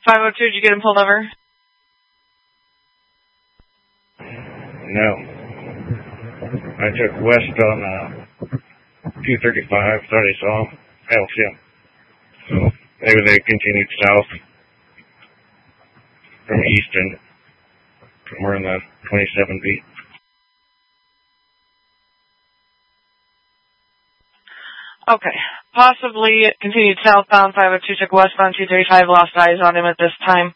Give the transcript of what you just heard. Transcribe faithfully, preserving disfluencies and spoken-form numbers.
five oh two, did you get him pulled over? No. I took west on uh, two thirty-five, thought I saw him. Hell, yeah. So maybe they continued south from Easton, somewhere in the twenty-seven feet. Okay. Possibly continued southbound, five oh two took westbound, two thirty-five, lost eyes on him at this time.